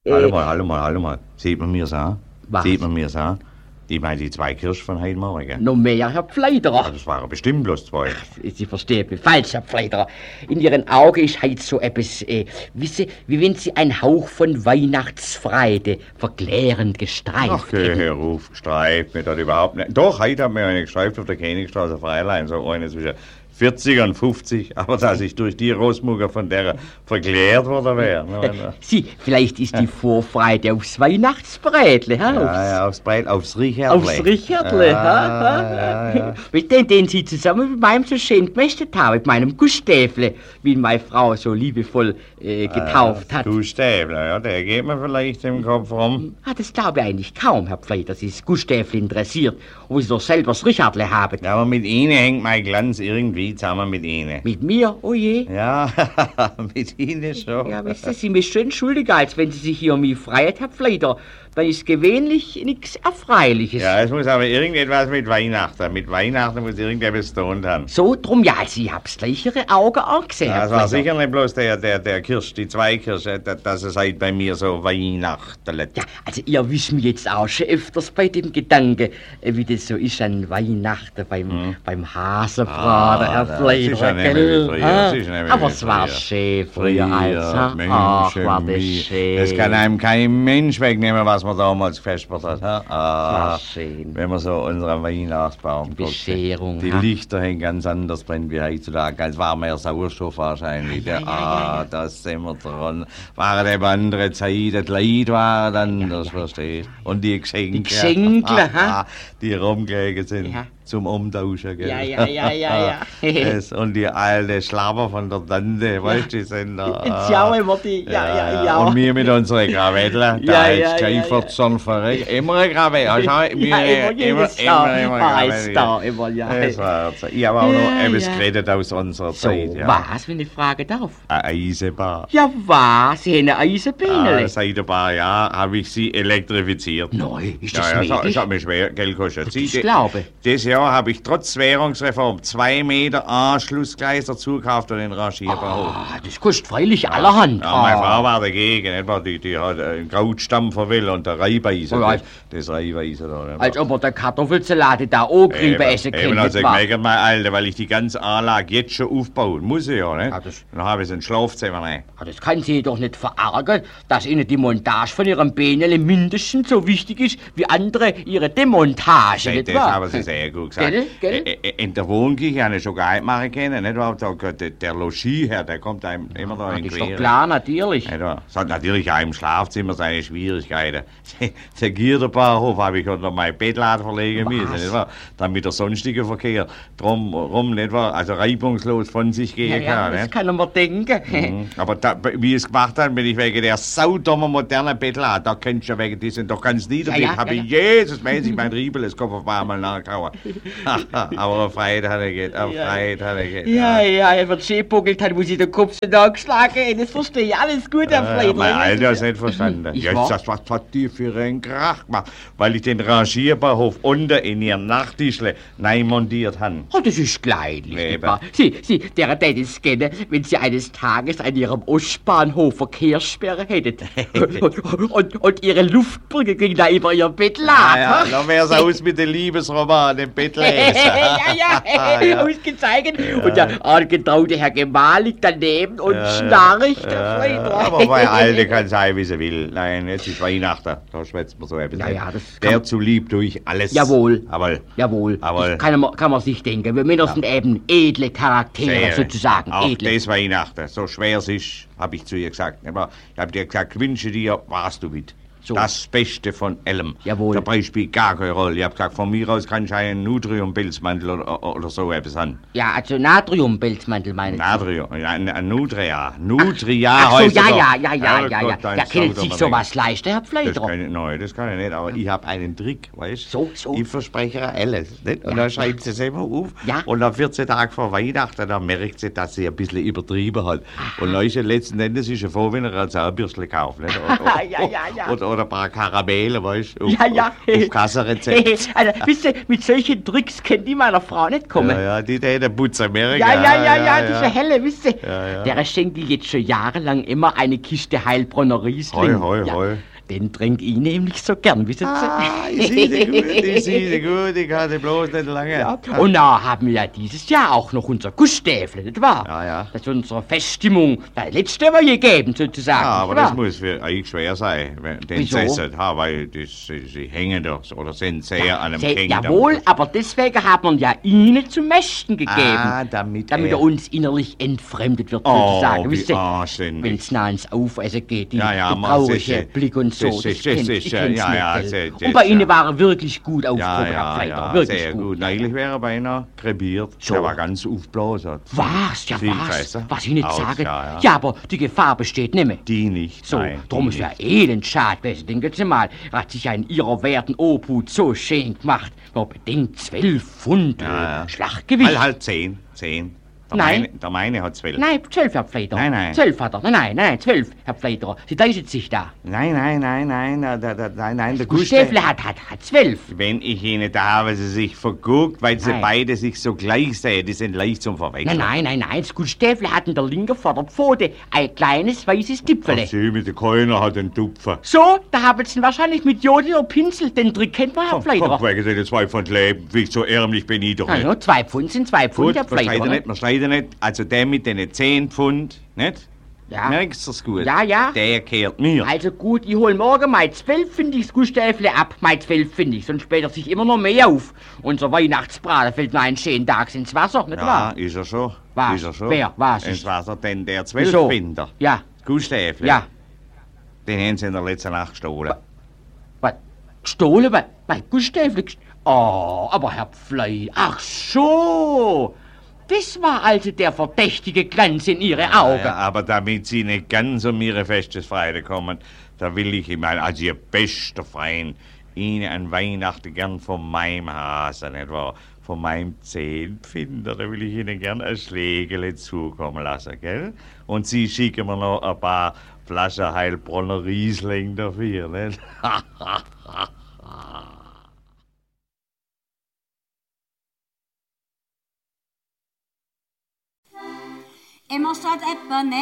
Hallo mal. Sieht man mir's an? Was? Sieht man mir's an? Ich meine die 2 Kirschen von heute Morgen. Noch mehr, Herr Pfleiderer. Ja, das waren bestimmt bloß 2. Sie verstehen mich falsch, Herr Pfleiderer. In Ihren Augen ist heute so etwas, wie wenn Sie einen Hauch von Weihnachtsfreude verklärend gestreift Ach, geh heruf, gestreift mir das überhaupt nicht. Doch, heute hat mir eine gestreift auf der Königstraße Freilein, so eine zwischen 40 und 50, aber dass ich durch die Rosmucker von der verklärt worden wäre. Sie, vielleicht ist die Vorfreude aufs Weihnachtsbrätle, ha? Ja, aufs Brät, aufs Richertle. Aufs Richertle, ja. Mit den Sie zusammen mit meinem so schön gemästet haben, mit meinem Gustäfle, wie ihn meine Frau so liebevoll getauft hat. Gustäfle, ja, der geht mir vielleicht im Kopf rum. Das glaube ich eigentlich kaum, Herr Pfleider, dass Sie das Gustäfle interessiert, wo Sie doch selber das Richardle haben. Ja, aber mit Ihnen hängt mein Glanz irgendwie zusammen mit Ihnen. Mit mir? Oh je. Ja, mit Ihnen schon. Ja, wissen Sie, mich schon entschuldigen, als wenn Sie sich hier um mich freuen, Herr Pfleider. Dann ist gewöhnlich nichts Erfreuliches. Ja, es muss aber irgendetwas mit Weihnachten. Mit Weihnachten muss irgendetwas zu tun haben. So, drum, ja, Sie hab's gleich Ihre Augen angesehen, Ja, Herr das war Pfleider. sicher nicht bloß der Kirsch, die 2 Kirschen, dass es halt bei mir so Weihnachten. Ja, also ihr wisst mich jetzt auch schon öfters bei dem Gedanke, wie das so ist an Weihnachten beim Hasenbraten, Herr Pfleider, das ist ja nicht mehr gell? wie früher, das ist nicht mehr Aber wie es war früher. schön früher als, ha? Ach, war das schön. Das kann einem kein Mensch wegnehmen, was man damals gefespert hat. War Ha? schön. Wenn man so unseren Weihnachtsbaum guckt. Bescherung, Die ha? Lichter hängen ganz anders brennen wie heutzutage. Es war mehr Sauerstoff wahrscheinlich. Ja. Das sind wir dran. Waren eben andere Zeiten. Die Leute waren anders, verstehst du? Und die Geschenke. Die Geschenke, ha? Die rumgelegen sind. Ja. Zum Umtauschen, gell? Ja. Und die alte Schlapper von der Tante, weißt du, die sind da. Jetzt ja immer die, ja. Und wir mit unseren Krawetteln, da ist Schäferzorn verreckt. Immer eine Krawette. Immer jedes Jahr. Immer, ja. Das war so. Ich habe auch noch etwas geredet aus unserer So, Zeit. Ja. was, wenn ich fragen darf? Eine Eisenbahn. Ja, was? Sie haben eine Eisenbahn? Seit ein paar Jahren habe ich sie elektrifiziert. Nein, ist das Ja, möglich? das hat mir schwer Geld gekostet. Ich glaube. Dieses Jahr habe ich trotz Währungsreform 2 Meter Anschlussgleis dazu gekauft und den Rangierbahnhof. Das kostet freilich allerhand. Ja, meine Frau war dagegen, etwa die hat einen Krautstampfer will und der Reibeisen. Ja. Das Reibeisen da. Nicht? Als ob er der Kartoffelsalat da auch Griebe essen Eben, kann. also nicht wahr? gemerkt, mein Alter, weil ich die ganze Anlage jetzt schon aufbauen muss, ja, ne? Ja, das- Dann habe ich so ein Schlafzimmer rein. Das kann Sie doch nicht verärgern, dass Ihnen die Montage von Ihrem Bähnele mindestens so wichtig ist wie andere Ihre Demontage, nicht Das wahr? haben Sie sehr gut gesagt. Gell? In der Wohnküche habe ich schon gar nicht machen können, nicht wahr? Der Logieherr, der kommt einem immer da in Das ist Quere. doch klar, natürlich. Nicht wahr? Es hat natürlich auch im Schlafzimmer seine Schwierigkeiten. Der Gierderbahnhof habe ich unter mein Bettlad verlegen müssen, nicht wahr? Damit der sonstige Verkehr drumherum, nicht wahr? Also reibungslos von sich gehen kann. Das Nicht? kann man denken. Aber wie ich es gemacht habe, bin ich wegen der saudummer modernen Bettlad, da kennst du ja wegen, die sind doch ganz niederlich, habe ich Jesus-mäßig mein Riebel, Kopf auf einmal nachgehauen. Aber eine Freude hat er geht, Ja, er wird schön buckelt, hat, muss ich den Kopf so nachgeschlagen haben. Das verstehe ich. Alles gut, Herr Fleidler. Mein Alter hat es nicht verstanden. Ich Jetzt, war- was hat die für einen Krach gemacht? Weil ich den Rangierbahnhof unter in ihrem Nachttischle neu montiert habe. Oh, das ist kleinlich, Eben. nicht wahr? Sie, der täte es gerne, wenn Sie eines Tages an Ihrem Ostbahnhof Verkehrssperre hättet. und Ihre Luftbrücke ging da über Ihr Bett lag. Ja, dann wär's aus mit den Liebesroman im Bettlesen. ja, ausgezeichnet. Und der angetraute Herr Gemahl liegt daneben und schnarcht, Herr Fleidler. Aber mein Alter kann sein, wie sie will. Nein, jetzt ist Weihnachten. Da schwätzt man so etwas. Ja, das kann Der man- zu lieb durch alles. Jawohl. Jawohl. Das kann man sich denken. Wir Männer sind eben edle Charaktere, sozusagen. Auch Edle. das Weihnachten, so schwer es ist, habe ich zu ihr gesagt. Aber ich habe dir gesagt, wünsche dir, warst du mit. So. Das Beste von allem. Jawohl. Der Preis spielt gar keine Rolle. Ich habe gesagt, von mir aus kann ich einen Nutrium-Pilzmantel oder so etwas haben. Ja, also Natriumbelzmantel meine ich. Natrium, ein Nutria. Nutria Ach so, heißt er doch. ja. Herrgott, Ja, können sich sowas leisten, Herr Das Pfleiderer? kann ich, nein, das kann ich nicht, aber ich habe einen Trick, weißt du? So. Ich verspreche ihr alles, nicht? Und dann schreibt sie es immer auf. Ja. Und nach 14 Tagen vor Weihnachten, dann merkt sie, dass sie ein bisschen übertrieben hat. Und dann ist sie letzten Endes ist sie froh, wenn er ein Zahnbürstchen kauft, nicht? Ja. oder ein paar Karamelle, weißt du? Ja. Auf Kassenrezept. Also, wisst ihr, mit solchen Tricks kennt die meiner Frau nicht kommen. Ja, die der Putz Amerika. Ja, diese Helle, wisst ihr. Ja. Der schenkt die jetzt schon jahrelang immer eine Kiste Heilbronner Riesling. Hoi. Den trinkt ich nämlich so gern, wisst ihr? Ich sehe sie gut, ich hatte bloß nicht lange. Ja. Und da haben wir ja dieses Jahr auch noch unser Guststäfle, nicht wahr? Ja. Das ist unsere Feststimmung, das letzte wir gegeben, sozusagen. Ja, aber nicht das wahr? muss für euch schwer sein, wenn den Wieso? Essen, weil sie hängen doch oder sind sehr an einem King. Jawohl, aber deswegen hat man ja Ihnen zum Mästen gegeben. Damit er uns innerlich entfremdet wird, sozusagen. Wisst ihr, anständig. wenn es nah ins Aufessen geht, die Ja, traurige Blick und so. das ist kennt sicher, nicht, ja, gell? das- Und bei Ihnen ja. war er wirklich gut aufgehoben, Herr Pfleider, Ja, wirklich sehr gut. gut. Neulich wäre er beinahe krepiert. So. Der war ganz aufgeblasen. Was? Ja, Viel was? besser. Was ich nicht Aus, sage? ja. Ja, aber die Gefahr besteht nicht mehr. Die nicht, So, nein. drum die ist ja nicht. elend schade gewesen. Denken Sie mal, er hat sich ja in Ihrer werten Obhut so schön gemacht. Nur bedingt 12 Pfund Ja. Schlachtgewicht. Halt 10. Nein. Der meine hat 12. Nein, 12, Herr Pfleider. Nein. 12 hat er. Nein, 12, Herr Pfleider. Sie täuschen sich da. Nein, der Guststäfle hat 12. Wenn ich Ihnen da habe, sie sich verguckt, weil sie Nein. beide sich so gleich sehen, die sind leicht zum Verwechseln. Nein. Das Guststäfle hat in der linken Vorderpfote ein kleines weißes Tüpfele. Ach, sie mit der Keiner hat einen Tupfer. So, da haben Sie wahrscheinlich mit Jodel oder Pinsel. Den Trick kennt man, Herr Pfleider. Wegen den 2 Pfund Leben, wie so ärmlich bin ich doch nicht. Also, 2 Pfund sind 2 Pfund, Gut, Herr Pfleider. wir streiten nicht. Also der mit den 10 Pfund, nicht? Ja. Merkst du's gut? Ja. Der kehrt mir. Also gut, ich hol morgen mein 12 Pfündiges Guststäfle ab. Mein 12 Pfündig, sonst später sich immer noch mehr auf. Unser Weihnachtsbraten fällt noch einen schönen Tag ins Wasser, nicht Ja, wahr? ist er schon. Was? Ist er schon. Wer? Was Ins ist? Wasser, denn der Wieso? 12-Finder. Ja, Guststäfle. ja. Den haben sie in der letzten Nacht gestohlen. Was? Gestohlen? Mein Guststäfle? Oh, aber Herr Pflei, ach so. Das war also der verdächtige Glanz in Ihre Augen. Ja, aber damit sie nicht ganz um ihre Festesfreude kommen, da will ich Ihnen, also Ihr bester Freund, Ihnen an Weihnachten gern von meinem Hase, nicht wahr? Von meinem 10-Pfinder, da will ich Ihnen gern ein Schlägele zukommen lassen, gell? Und Sie schicken mir noch ein paar Flaschen Heilbronner Riesling dafür, nicht? Immer statt etwa